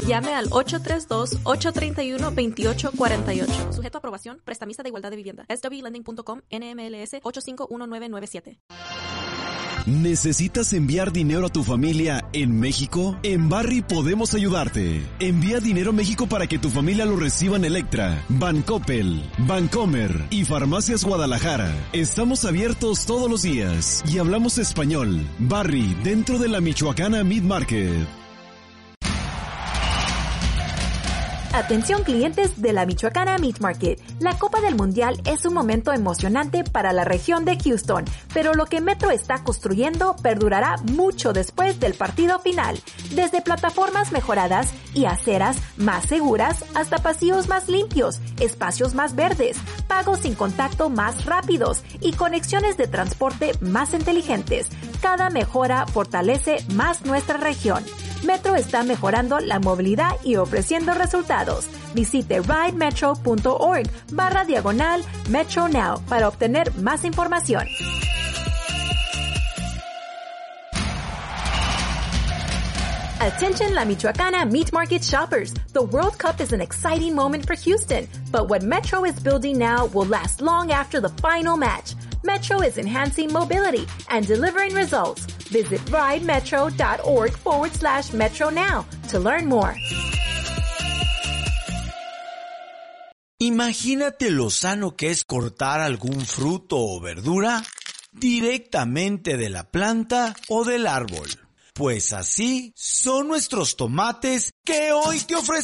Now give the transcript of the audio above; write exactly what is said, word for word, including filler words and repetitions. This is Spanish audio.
Llame al ocho tres dos, ocho tres uno, dos ocho cuatro ocho. Sujeto a aprobación, prestamista de igualdad de vivienda. S W lending punto com, N M L S ocho cinco uno nueve nueve siete. ¿Necesitas enviar dinero a tu familia en México? En Barri podemos ayudarte. Envía dinero a México para que tu familia lo reciba en Electra, Bancoppel, Bancomer y Farmacias Guadalajara. Estamos abiertos todos los días y hablamos español. Barri, dentro de la Michoacana Meat Market. Atención clientes de la Michoacana Meat Market. La Copa del Mundial es un momento emocionante para la región de Houston, pero lo que Metro está construyendo perdurará mucho después del partido final. Desde plataformas mejoradas y aceras más seguras hasta pasillos más limpios, espacios más verdes, pagos sin contacto más rápidos y conexiones de transporte más inteligentes. Cada mejora fortalece más nuestra región. Metro está mejorando la movilidad y ofreciendo resultados. Visite ridemetro.org barra diagonal Metro Now para obtener más información. Attention La Michoacana Meat Market shoppers. The World Cup is an exciting moment for Houston, but what Metro is building now will last long after the final match. Metro is enhancing mobility and delivering results. Visit ridemetro.org forward slash Metro now to learn more. Imagínate lo sano que es cortar algún fruto o verdura directamente de la planta o del árbol. Pues así son nuestros tomates que hoy te ofrecemos.